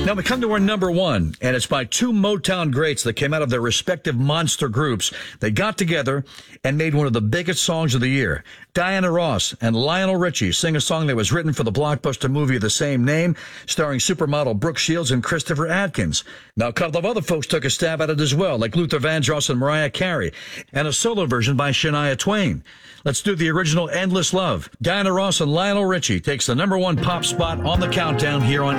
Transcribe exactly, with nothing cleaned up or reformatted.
Now we come to our number one, and it's by two Motown greats that came out of their respective monster groups. They got together and made one of the biggest songs of the year. Diana Ross and Lionel Richie sing a song that was written for the blockbuster movie of the same name, starring supermodel Brooke Shields and Christopher Atkins. Now, a couple of other folks took a stab at it as well, like Luther Vandross and Mariah Carey, and a solo version by Shania Twain. Let's do the original Endless Love. Diana Ross and Lionel Richie takes the number one pop spot on the countdown here on